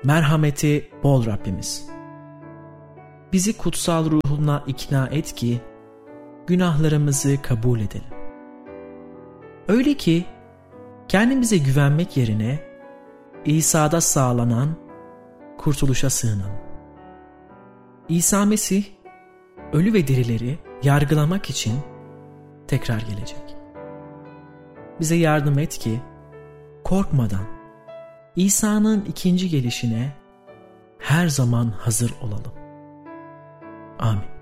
merhameti bol Rabbimiz, bizi kutsal ruhunla ikna et ki günahlarımızı kabul edelim. Öyle ki kendimize güvenmek yerine İsa'da sağlanan kurtuluşa sığınalım. İsa Mesih ölü ve dirileri yargılamak için tekrar gelecek. Bize yardım et ki korkmadan İsa'nın ikinci gelişine her zaman hazır olalım. Amin.